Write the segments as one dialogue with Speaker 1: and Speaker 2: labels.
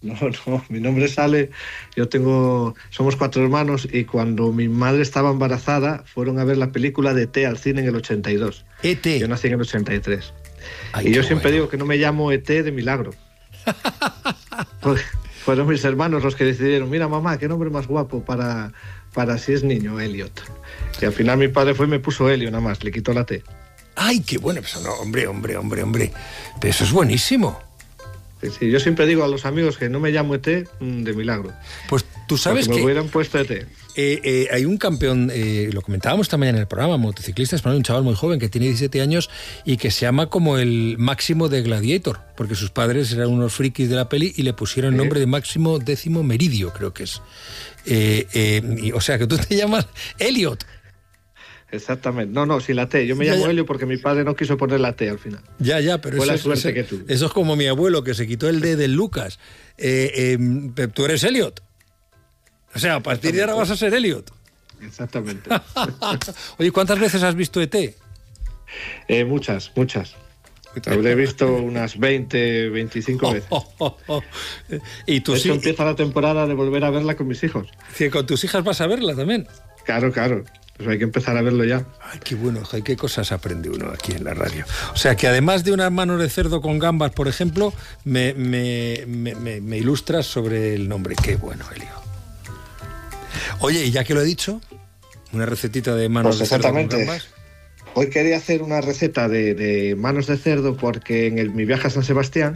Speaker 1: No, no, mi nombre sale, somos 4 hermanos y cuando mi madre estaba embarazada fueron a ver la película de E.T. al cine en el 82. Yo
Speaker 2: E.T.
Speaker 1: nací en el 83.
Speaker 2: Ay,
Speaker 1: Y
Speaker 2: qué
Speaker 1: yo siempre
Speaker 2: bueno.
Speaker 1: digo que no me llamo E.T. de milagro. Fueron mis hermanos los que decidieron, mira mamá, qué nombre más guapo para si es niño, Elliot. Y al final mi padre fue y me puso Helio nada más, le quitó la T.
Speaker 2: Ay, qué bueno. Pues no, hombre. Pero eso es buenísimo.
Speaker 1: Sí, sí, yo siempre digo a los amigos que no me llamo ET de milagro.
Speaker 2: Pues tú sabes
Speaker 1: porque me
Speaker 2: que
Speaker 1: hubieran puesto ET.
Speaker 2: hay un campeón, lo comentábamos esta mañana en el programa, motociclista español, un chaval muy joven que tiene 17 años y que se llama como el Máximo de Gladiator, porque sus padres eran unos frikis de la peli y le pusieron el nombre de Máximo Décimo Meridio, creo que es. O sea, que tú te llamas Elliot.
Speaker 1: Exactamente. No, sin la T. Yo me llamo Helio porque mi padre no quiso poner la T al final.
Speaker 2: Ya, pero
Speaker 1: fue la suerte que tuve.
Speaker 2: Eso es como mi abuelo, que se quitó el D del Lucas. Tú eres Elliot. O sea, a partir de ahora vas a ser Elliot.
Speaker 1: Exactamente.
Speaker 2: Oye, ¿cuántas veces has visto ET?
Speaker 1: Muchas. Habré visto unas 20, 25 veces.
Speaker 2: ¿Y tú
Speaker 1: sí? Empieza la temporada de volver a verla con mis hijos.
Speaker 2: ¿Sí, con tus hijas vas a verla también?
Speaker 1: Claro. Pues hay que empezar a verlo ya.
Speaker 2: Ay, qué bueno, qué cosas aprende uno aquí en la radio. O sea, que además de unas manos de cerdo con gambas, por ejemplo, me ilustras sobre el nombre. Qué bueno, Helio. Oye, y ya que lo he dicho, una recetita de manos de cerdo con gambas.
Speaker 1: Hoy quería hacer una receta de manos de cerdo porque en mi viaje a San Sebastián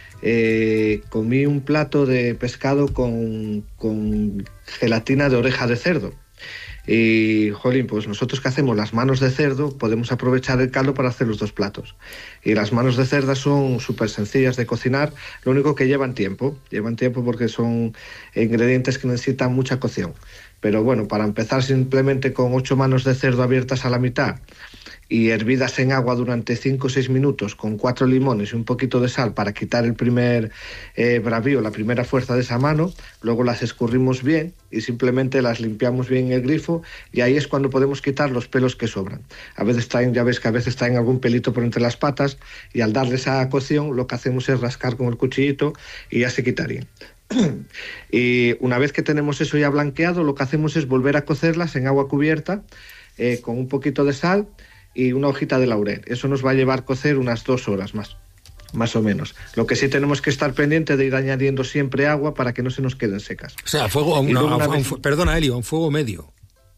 Speaker 1: comí un plato de pescado con gelatina de oreja de cerdo. Y, jolín, pues nosotros que hacemos las manos de cerdo podemos aprovechar el caldo para hacer los dos platos. Y las manos de cerdo son súper sencillas de cocinar, lo único que llevan tiempo porque son ingredientes que necesitan mucha cocción. Pero bueno, para empezar simplemente con 8 manos de cerdo abiertas a la mitad y hervidas en agua durante 5 o 6 minutos con 4 limones y un poquito de sal para quitar el primer bravío, la primera fuerza de esa mano. Luego las escurrimos bien y simplemente las limpiamos bien en el grifo y ahí es cuando podemos quitar los pelos que sobran. Ya ves que a veces traen algún pelito por entre las patas y al darle esa cocción lo que hacemos es rascar con el cuchillito y ya se quitarían. Y una vez que tenemos eso ya blanqueado, lo que hacemos es volver a cocerlas en agua cubierta con un poquito de sal y una hojita de laurel. Eso nos va a llevar a cocer unas 2 horas más o menos. Lo que sí tenemos que estar pendiente de ir añadiendo siempre agua para que no se nos queden secas.
Speaker 2: O sea, perdona, Helio, a un fuego medio.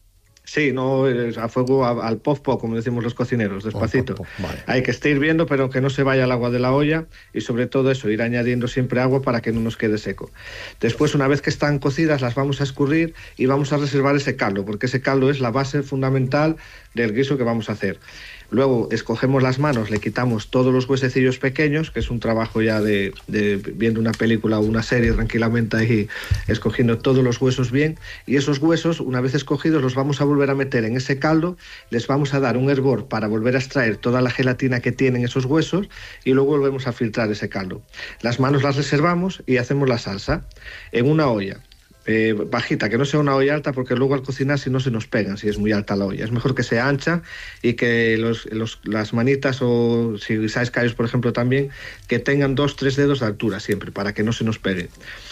Speaker 1: Sí, no a fuego al pof-pof, como decimos los cocineros, despacito.
Speaker 2: Vale.
Speaker 1: Hay que estar hirviendo, pero que no se vaya el agua de la olla y sobre todo eso, ir añadiendo siempre agua para que no nos quede seco. Después, una vez que están cocidas, las vamos a escurrir y vamos a reservar ese caldo, porque ese caldo es la base fundamental del guiso que vamos a hacer. Luego escogemos las manos, le quitamos todos los huesecillos pequeños, que es un trabajo ya de viendo una película o una serie tranquilamente ahí, escogiendo todos los huesos bien. Y esos huesos, una vez escogidos, los vamos a volver a meter en ese caldo, les vamos a dar un hervor para volver a extraer toda la gelatina que tienen esos huesos y luego volvemos a filtrar ese caldo. Las manos las reservamos y hacemos la salsa en una olla. Bajita, que no sea una olla alta porque luego al cocinar si no se nos pegan si es muy alta la olla. Es mejor que sea ancha y que las manitas o si sabes callos por ejemplo también que tengan 2-3 dedos de altura siempre para que no se nos pegue.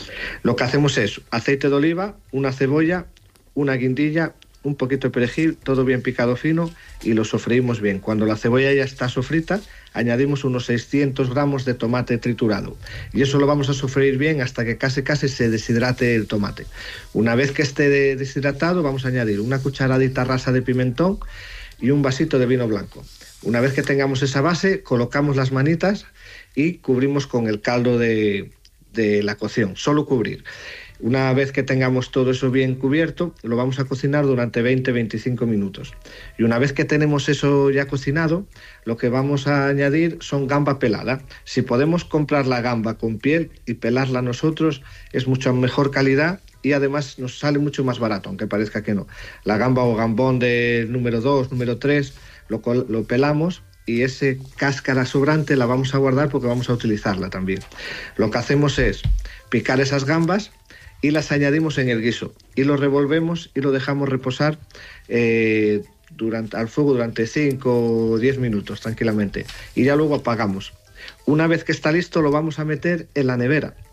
Speaker 1: Lo que hacemos es aceite de oliva, una cebolla, una guindilla, un poquito de perejil, todo bien picado fino y lo sofreímos bien. Cuando la cebolla ya está sofrita, añadimos unos 600 gramos de tomate triturado y eso lo vamos a sofreír bien hasta que casi se deshidrate el tomate. Una vez que esté deshidratado, vamos a añadir una cucharadita rasa de pimentón y un vasito de vino blanco. Una vez que tengamos esa base, colocamos las manitas y cubrimos con el caldo de la cocción, solo cubrir. Una vez que tengamos todo eso bien cubierto, lo vamos a cocinar durante 20-25 minutos. Y una vez que tenemos eso ya cocinado, lo que vamos a añadir son gamba pelada. Si podemos comprar la gamba con piel y pelarla nosotros, es mucho mejor calidad y además nos sale mucho más barato, aunque parezca que no. La gamba o gambón de número 2, número 3, lo pelamos y ese cáscara sobrante la vamos a guardar porque vamos a utilizarla también. Lo que hacemos es picar esas gambas y las añadimos en el guiso y lo revolvemos y lo dejamos reposar al fuego durante 5 o 10 minutos tranquilamente y ya luego apagamos. Una vez que está listo lo vamos a meter en la nevera